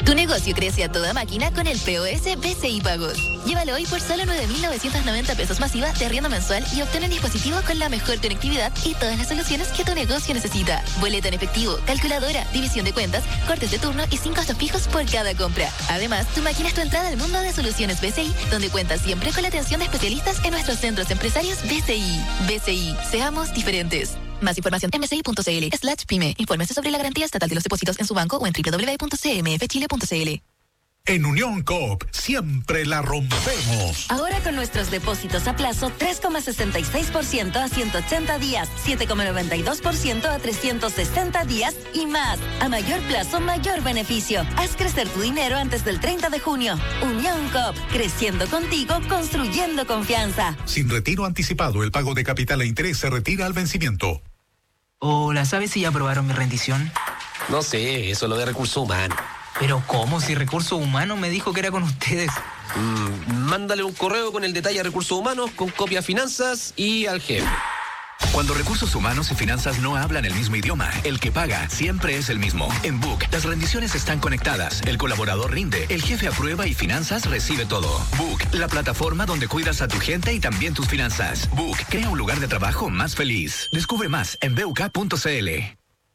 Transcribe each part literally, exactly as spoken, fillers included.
Tu negocio crece a toda máquina con el P O S B C I Pagos. Llévalo hoy por solo nueve mil novecientos noventa pesos masiva de arriendo mensual y obtén un dispositivo con la mejor conectividad y todas las soluciones que tu negocio necesita. Boleta en efectivo, calculadora, división de cuentas, cortes de turno y sin costos fijos por cada compra. Además, tu máquina es tu entrada al mundo de soluciones B C I, donde cuentas siempre con la atención de especialistas en nuestros centros empresarios B C I. B C I, seamos diferentes. Más información en bci.cl slash pyme. Infórmese sobre la garantía estatal de los depósitos en su banco o en doble u doble u doble u punto c m f chile punto c l. En Unión Coop siempre la rompemos. Ahora con nuestros depósitos a plazo tres coma sesenta y seis por ciento a ciento ochenta días, siete coma noventa y dos por ciento a trescientos sesenta días y más. A mayor plazo, mayor beneficio. Haz crecer tu dinero antes del treinta de junio. Unión Coop, creciendo contigo, construyendo confianza. Sin retiro anticipado, el pago de capital e interés se retira al vencimiento. Hola, ¿sabes si ya aprobaron mi rendición? No sé, eso es lo de recursos humanos. ¿Pero cómo? Si Recursos Humanos me dijo que era con ustedes. Mm, mándale un correo con el detalle a Recursos Humanos, con copia a Finanzas y al jefe. Cuando Recursos Humanos y Finanzas no hablan el mismo idioma, el que paga siempre es el mismo. En Book, las rendiciones están conectadas, el colaborador rinde, el jefe aprueba y Finanzas recibe todo. Book, la plataforma donde cuidas a tu gente y también tus finanzas. Book, crea un lugar de trabajo más feliz. Descubre más en b u k punto c l.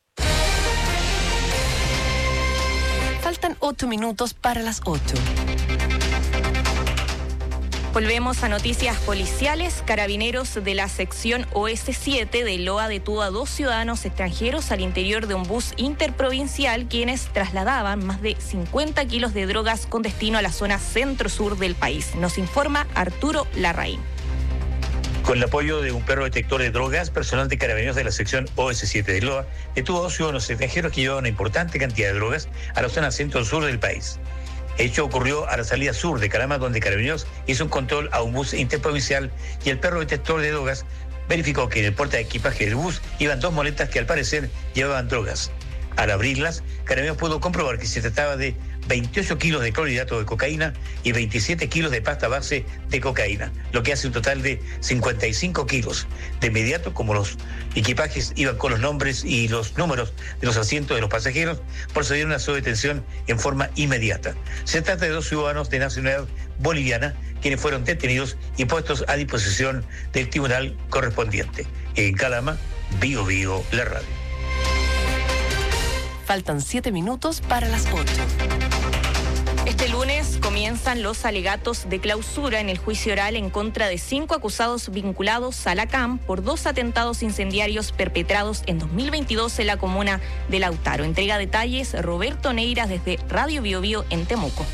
Faltan ocho minutos para las ocho. Volvemos a noticias policiales. Carabineros de la sección O S siete de Loa detuvo a dos ciudadanos extranjeros al interior de un bus interprovincial, quienes trasladaban más de cincuenta kilos de drogas con destino a la zona centro-sur del país. Nos informa Arturo Larraín. Con el apoyo de un perro detector de drogas, personal de Carabineros de la sección O S siete de Loa detuvo a dos ciudadanos extranjeros que llevaban una importante cantidad de drogas a la zona centro-sur del país. El hecho ocurrió a la salida sur de Calama, donde Carabineros hizo un control a un bus interprovincial y el perro detector de drogas verificó que en el porta de equipaje del bus iban dos moletas que al parecer llevaban drogas. Al abrirlas, Carabineros pudo comprobar que se trataba de veintiocho kilos de clorhidrato de cocaína y veintisiete kilos de pasta base de cocaína, lo que hace un total de cincuenta y cinco kilos. De inmediato, como los equipajes iban con los nombres y los números de los asientos de los pasajeros, procedieron a su detención en forma inmediata. Se trata de dos ciudadanos de nacionalidad boliviana, quienes fueron detenidos y puestos a disposición del tribunal correspondiente. En Calama, Bio Bio, la radio. Faltan siete minutos para las ocho. Este lunes comienzan los alegatos de clausura en el juicio oral en contra de cinco acusados vinculados a la C A M por dos atentados incendiarios perpetrados en dos mil veintidós en la comuna de Lautaro. Entrega detalles Roberto Neiras desde Radio Bio Bio en Temuco.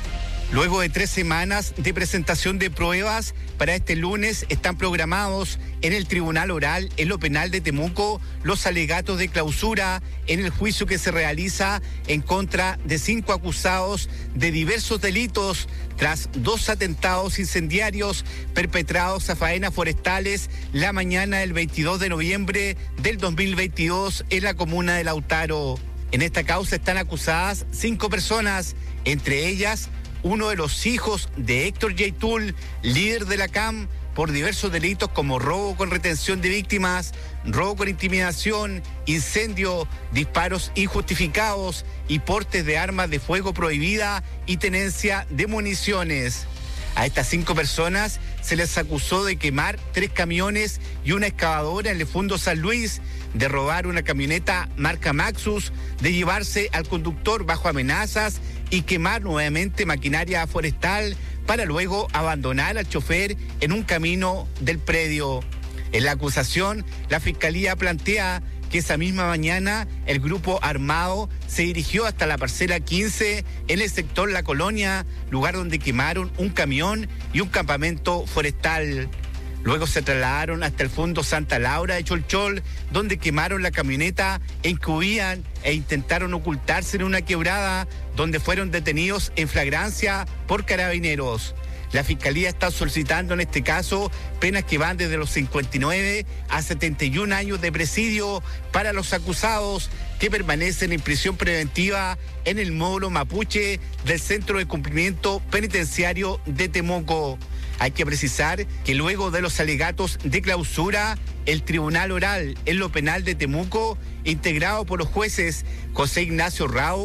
Luego de tres semanas de presentación de pruebas, para este lunes están programados en el Tribunal Oral, en lo penal de Temuco, los alegatos de clausura en el juicio que se realiza en contra de cinco acusados de diversos delitos tras dos atentados incendiarios perpetrados a faenas forestales la mañana del veintidós de noviembre del dos mil veintidós en la comuna de Lautaro. En esta causa están acusadas cinco personas, entre ellas uno de los hijos de Héctor Yaitul, líder de la C A M, por diversos delitos como robo con retención de víctimas, robo con intimidación, incendio, disparos injustificados y portes de armas de fuego prohibida y tenencia de municiones. A estas cinco personas se les acusó de quemar tres camiones y una excavadora en el Fundo San Luis, de robar una camioneta marca Maxus, de llevarse al conductor bajo amenazas y quemar nuevamente maquinaria forestal para luego abandonar al chofer en un camino del predio. En la acusación, la Fiscalía plantea que esa misma mañana el grupo armado se dirigió hasta la parcela quince en el sector La Colonia, lugar donde quemaron un camión y un campamento forestal. Luego se trasladaron hasta el Fondo Santa Laura de Cholchol, donde quemaron la camioneta en que huían e intentaron ocultarse en una quebrada, donde fueron detenidos en flagrancia por Carabineros. La Fiscalía está solicitando en este caso penas que van desde los cincuenta y nueve a setenta y un años de presidio para los acusados que permanecen en prisión preventiva en el módulo Mapuche del Centro de Cumplimiento Penitenciario de Temuco. Hay que precisar que luego de los alegatos de clausura, el Tribunal Oral en lo penal de Temuco, integrado por los jueces José Ignacio Rao,